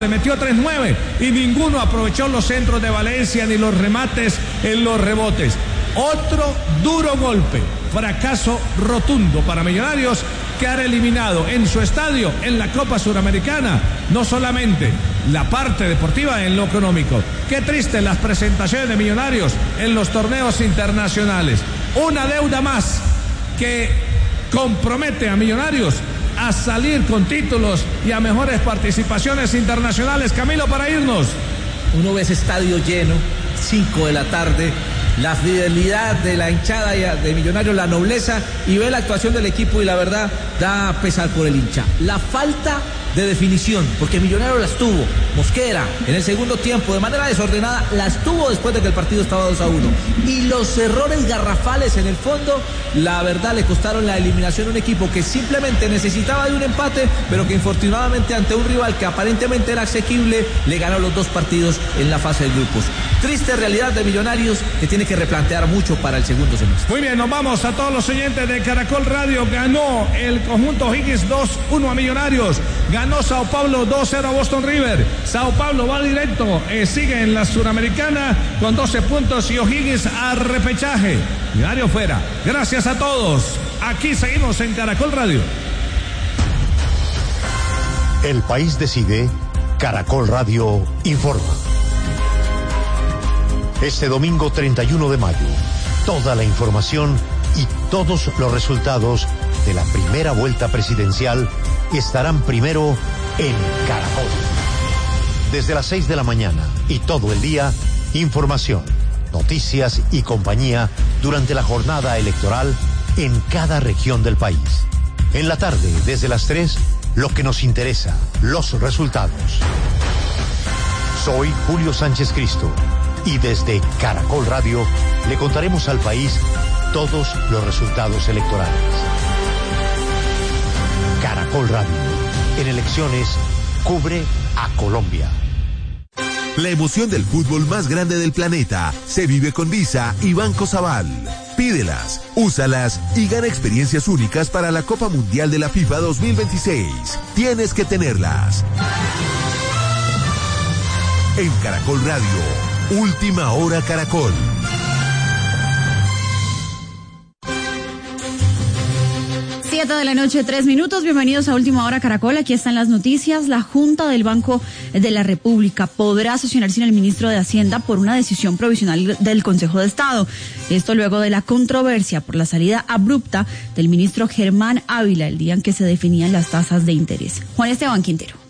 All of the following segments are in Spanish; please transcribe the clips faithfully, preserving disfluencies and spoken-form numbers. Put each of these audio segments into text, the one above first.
Le metió tres nueve y ninguno aprovechó los centros de Valencia ni los remates en los rebotes. Otro duro golpe, fracaso rotundo para Millonarios, quedar eliminado en su estadio en la Copa Suramericana, no solamente la parte deportiva en lo económico. Qué triste las presentaciones de Millonarios en los torneos internacionales. Una deuda más que compromete a Millonarios a salir con títulos y a mejores participaciones internacionales. Camilo, para irnos. Uno ve ese estadio lleno, cinco de la tarde, la fidelidad de la hinchada de Millonarios, la nobleza, y ve la actuación del equipo y la verdad da pesar por el hincha. La falta de definición, porque Millonarios las tuvo. Mosquera en el segundo tiempo de manera desordenada las tuvo después de que el partido estaba dos a uno, y los errores garrafales en el fondo, la verdad, le costaron la eliminación a un equipo que simplemente necesitaba de un empate, pero que infortunadamente ante un rival que aparentemente era asequible, le ganó los dos partidos en la fase de grupos. Triste realidad de Millonarios, que tiene que replantear mucho para el segundo semestre. Muy bien, nos vamos a todos los oyentes de Caracol Radio. Ganó el conjunto Higgins dos uno a Millonarios. Ganó Sao Paulo dos cero a Boston River. Sao Paulo va directo, eh, sigue en la Suramericana con doce puntos y O'Higgins a repechaje. Millonario fuera. Gracias a todos. Aquí seguimos en Caracol Radio. El país decide. Caracol Radio informa. Este domingo treinta y uno de mayo, toda la información y todos los resultados de la primera vuelta presidencial estarán primero en Caracol. Desde las seis de la mañana y todo el día, información, noticias y compañía durante la jornada electoral en cada región del país. En la tarde, desde las tres, lo que nos interesa, los resultados. Soy Julio Sánchez Cristo y desde Caracol Radio le contaremos al país todos los resultados electorales. Caracol Radio, en elecciones, cubre a Colombia. La emoción del fútbol más grande del planeta se vive con Visa y Banco Sabal. Pídelas, úsalas y gana experiencias únicas para la Copa Mundial de la FIFA dos mil veintiséis. Tienes que tenerlas. En Caracol Radio, Última Hora Caracol. Siete de la noche, tres minutos. Bienvenidos a Última Hora Caracol. Aquí están las noticias. La Junta del Banco de la República podrá sesionar sin el ministro de Hacienda por una decisión provisional del Consejo de Estado. Esto luego de la controversia por la salida abrupta del ministro Germán Ávila el día en que se definían las tasas de interés. Juan Esteban Quintero.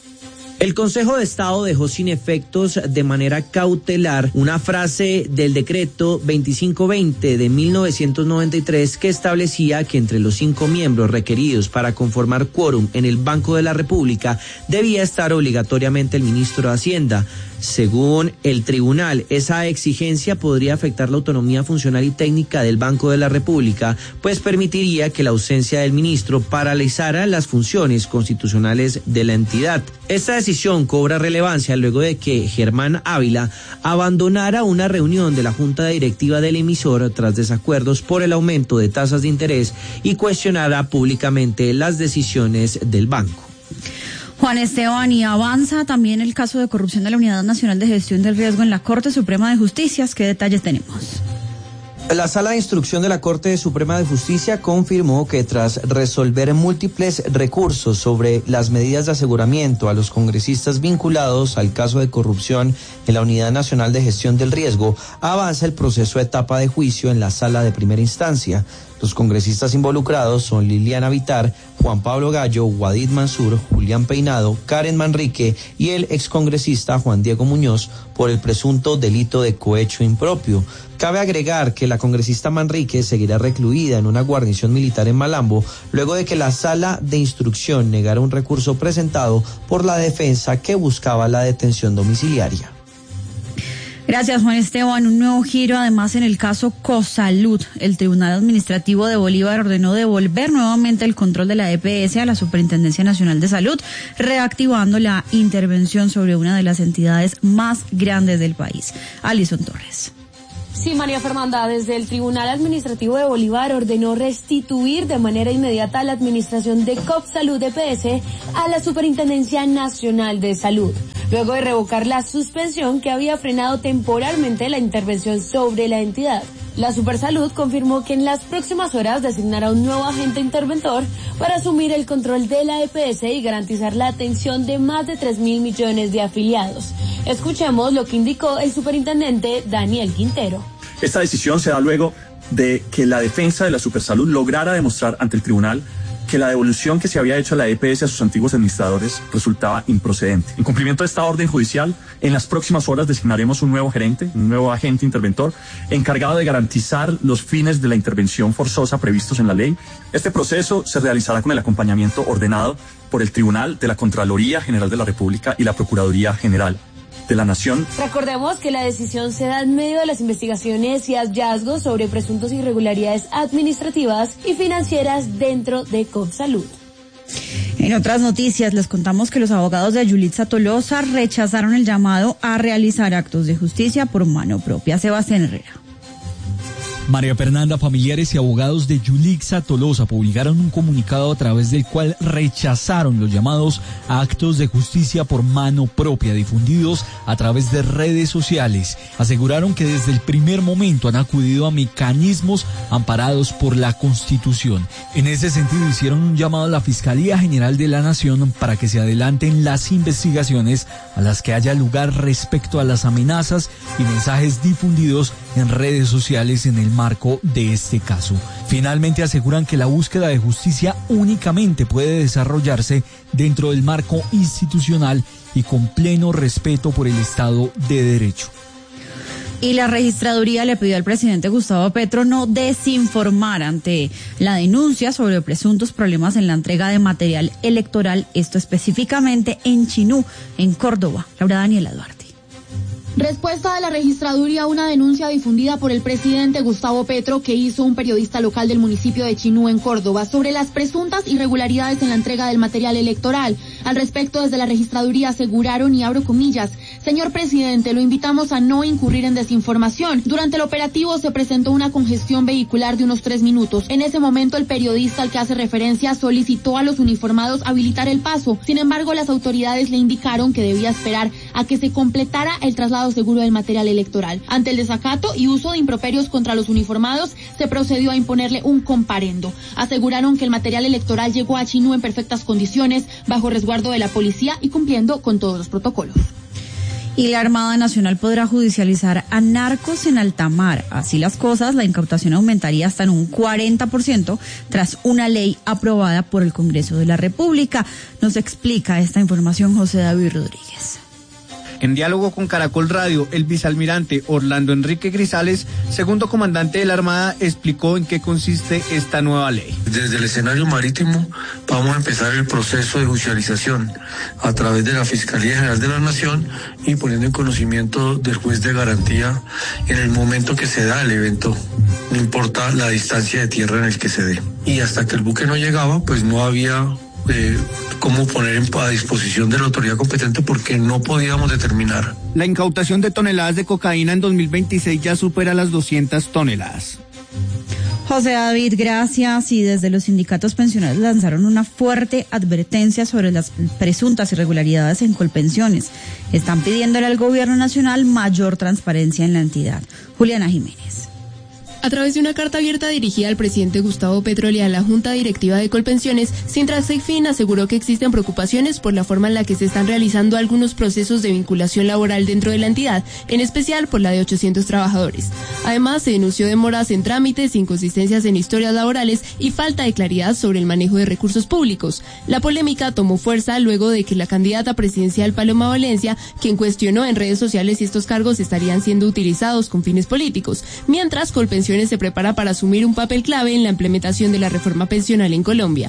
El Consejo de Estado dejó sin efectos de manera cautelar una frase del decreto veinticinco veinte de mil novecientos noventa y tres que establecía que entre los cinco miembros requeridos para conformar quórum en el Banco de la República debía estar obligatoriamente el ministro de Hacienda. Según el tribunal, esa exigencia podría afectar la autonomía funcional y técnica del Banco de la República, pues permitiría que la ausencia del ministro paralizara las funciones constitucionales de la entidad. Esta decisión cobra relevancia luego de que Germán Ávila abandonara una reunión de la Junta Directiva del emisor tras desacuerdos por el aumento de tasas de interés y cuestionara públicamente las decisiones del banco. Juan Esteban, y avanza también el caso de corrupción de la Unidad Nacional de Gestión del Riesgo en la Corte Suprema de Justicia. ¿Qué detalles tenemos? La Sala de Instrucción de la Corte Suprema de Justicia confirmó que tras resolver múltiples recursos sobre las medidas de aseguramiento a los congresistas vinculados al caso de corrupción en la Unidad Nacional de Gestión del Riesgo, avanza el proceso de etapa de juicio en la Sala de Primera Instancia. Los congresistas involucrados son Liliana Vitar, Juan Pablo Gallo, Wadid Mansur, Julián Peinado, Karen Manrique y el excongresista Juan Diego Muñoz por el presunto delito de cohecho impropio. Cabe agregar que la congresista Manrique seguirá recluida en una guarnición militar en Malambo luego de que la Sala de Instrucción negara un recurso presentado por la defensa que buscaba la detención domiciliaria. Gracias, Juan Esteban. Un nuevo giro además en el caso Cosalud. El Tribunal Administrativo de Bolívar ordenó devolver nuevamente el control de la E P S a la Superintendencia Nacional de Salud, reactivando la intervención sobre una de las entidades más grandes del país. Alison Torres. Sí, María Fernanda, desde el Tribunal Administrativo de Bolívar ordenó restituir de manera inmediata la administración de Copsalud E P S a la Superintendencia Nacional de Salud, luego de revocar la suspensión que había frenado temporalmente la intervención sobre la entidad. La Supersalud confirmó que en las próximas horas designará un nuevo agente interventor para asumir el control de la E P S y garantizar la atención de más de tres mil millones de afiliados. Escuchemos lo que indicó el superintendente Daniel Quintero. Esta decisión se da luego de que la defensa de la Supersalud lograra demostrar ante el tribunal que la devolución que se había hecho a la E P S a sus antiguos administradores resultaba improcedente. En cumplimiento de esta orden judicial, en las próximas horas designaremos un nuevo gerente, un nuevo agente interventor, encargado de garantizar los fines de la intervención forzosa previstos en la ley. Este proceso se realizará con el acompañamiento ordenado por el Tribunal de la Contraloría General de la República y la Procuraduría General de la Nación. Recordemos que la decisión se da en medio de las investigaciones y hallazgos sobre presuntos irregularidades administrativas y financieras dentro de Copsalud. En otras noticias, les contamos que los abogados de Yulitza Tolosa rechazaron el llamado a realizar actos de justicia por mano propia. Sebastián Herrera. María Fernanda, familiares y abogados de Yulitza Tolosa publicaron un comunicado a través del cual rechazaron los llamados a actos de justicia por mano propia difundidos a través de redes sociales. Aseguraron que desde el primer momento han acudido a mecanismos amparados por la Constitución. En ese sentido, hicieron un llamado a la Fiscalía General de la Nación para que se adelanten las investigaciones a las que haya lugar respecto a las amenazas y mensajes difundidos en redes sociales en el marco de este caso. Finalmente aseguran que la búsqueda de justicia únicamente puede desarrollarse dentro del marco institucional y con pleno respeto por el Estado de Derecho. Y la registraduría le pidió al presidente Gustavo Petro no desinformar ante la denuncia sobre presuntos problemas en la entrega de material electoral, esto específicamente en Chinú, en Córdoba. Laura Daniela Duarte. Respuesta de la registraduría a una denuncia difundida por el presidente Gustavo Petro que hizo un periodista local del municipio de Chinú en Córdoba sobre las presuntas irregularidades en la entrega del material electoral. Al respecto, desde la registraduría aseguraron, y abro comillas, señor presidente, lo invitamos a no incurrir en desinformación. Durante el operativo se presentó una congestión vehicular de unos tres minutos. En ese momento el periodista al que hace referencia solicitó a los uniformados habilitar el paso. Sin embargo, las autoridades le indicaron que debía esperar a que se completara el traslado seguro del material electoral. Ante el desacato y uso de improperios contra los uniformados, se procedió a imponerle un comparendo. Aseguraron que el material electoral llegó a Chinú en perfectas condiciones, bajo resguardo de la policía y cumpliendo con todos los protocolos. Y la Armada Nacional podrá judicializar a narcos en alta mar. Así las cosas, la incautación aumentaría hasta en un cuarenta por ciento tras una ley aprobada por el Congreso de la República. Nos explica esta información José David Rodríguez. En diálogo con Caracol Radio, el vicealmirante Orlando Enrique Grisales, segundo comandante de la Armada, explicó en qué consiste esta nueva ley. Desde el escenario marítimo vamos a empezar el proceso de judicialización a través de la Fiscalía General de la Nación y poniendo en conocimiento del juez de garantía en el momento que se da el evento, no importa la distancia de tierra en el que se dé. Y hasta que el buque no llegaba, pues no había Eh, cómo poner en, a disposición de la autoridad competente porque no podíamos determinar. La incautación de toneladas de cocaína en dos mil veintiséis ya supera las doscientas toneladas. José David, gracias. Y desde los sindicatos pensionales lanzaron una fuerte advertencia sobre las presuntas irregularidades en Colpensiones. Están pidiéndole al gobierno nacional mayor transparencia en la entidad. Juliana Jiménez. A través de una carta abierta dirigida al presidente Gustavo Petro y a la Junta Directiva de Colpensiones, Sintra Secfin aseguró que existen preocupaciones por la forma en la que se están realizando algunos procesos de vinculación laboral dentro de la entidad, en especial por la de ochocientos trabajadores. Además, se denunció demoras en trámites, inconsistencias en historias laborales y falta de claridad sobre el manejo de recursos públicos. La polémica tomó fuerza luego de que la candidata presidencial Paloma Valencia, quien cuestionó en redes sociales si estos cargos estarían siendo utilizados con fines políticos, mientras Colpensiones se prepara para asumir un papel clave en la implementación de la reforma pensional en Colombia.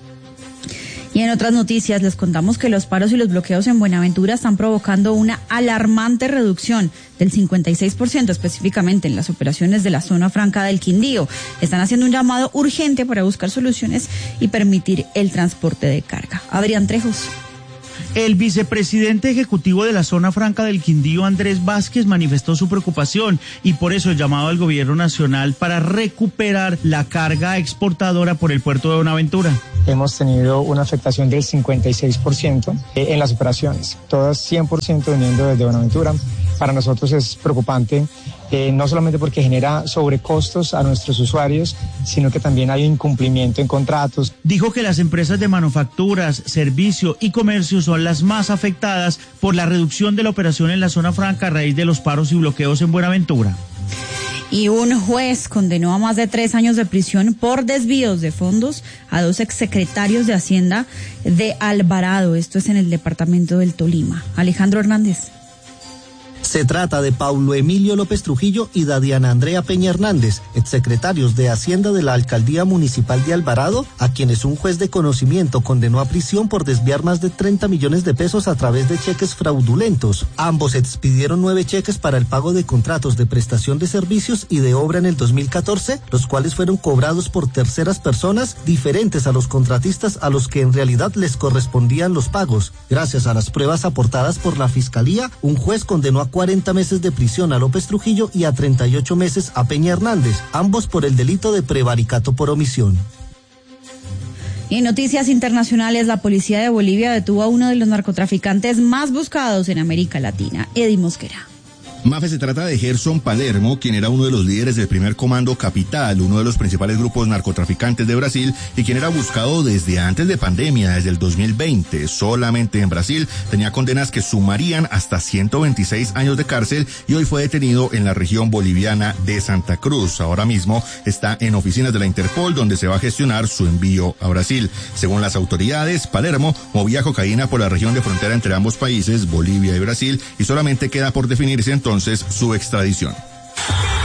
Y en otras noticias les contamos que los paros y los bloqueos en Buenaventura están provocando una alarmante reducción del cincuenta y seis por ciento específicamente en las operaciones de la zona franca del Quindío. Están haciendo un llamado urgente para buscar soluciones y permitir el transporte de carga. Adrián Trejos. El vicepresidente ejecutivo de la zona franca del Quindío, Andrés Vázquez, manifestó su preocupación y por eso el llamado al gobierno nacional para recuperar la carga exportadora por el puerto de Buenaventura. Hemos tenido una afectación del cincuenta y seis por ciento en las operaciones, todas cien por ciento viniendo desde Buenaventura. Para nosotros es preocupante, eh, no solamente porque genera sobrecostos a nuestros usuarios, sino que también hay incumplimiento en contratos. Dijo que las empresas de manufacturas, servicio y comercio son las más afectadas por la reducción de la operación en la zona franca a raíz de los paros y bloqueos en Buenaventura. Y un juez condenó a más de tres años de prisión por desvíos de fondos a dos exsecretarios de Hacienda de Alvarado. Esto es en el departamento del Tolima. Alejandro Hernández. Se trata de Paulo Emilio López Trujillo y Dadiana Andrea Peña Hernández, exsecretarios de Hacienda de la Alcaldía Municipal de Alvarado, a quienes un juez de conocimiento condenó a prisión por desviar más de treinta millones de pesos a través de cheques fraudulentos. Ambos expidieron nueve cheques para el pago de contratos de prestación de servicios y de obra en el dos mil catorce, los cuales fueron cobrados por terceras personas diferentes a los contratistas a los que en realidad les correspondían los pagos. Gracias a las pruebas aportadas por la Fiscalía, un juez condenó a cuarenta meses de prisión a López Trujillo y a treinta y ocho meses a Peña Hernández, ambos por el delito de prevaricato por omisión. Y en noticias internacionales, la policía de Bolivia detuvo a uno de los narcotraficantes más buscados en América Latina, Eddie Mosquera. Mafe, se trata de Gerson Palermo, quien era uno de los líderes del primer Comando Capital, uno de los principales grupos narcotraficantes de Brasil y quien era buscado desde antes de pandemia, desde el dos mil veinte. Solamente en Brasil tenía condenas que sumarían hasta ciento veintiséis años de cárcel y hoy fue detenido en la región boliviana de Santa Cruz. Ahora mismo está en oficinas de la Interpol, donde se va a gestionar su envío a Brasil. Según las autoridades, Palermo movía cocaína por la región de frontera entre ambos países, Bolivia y Brasil, y solamente queda por definirse entonces su extradición.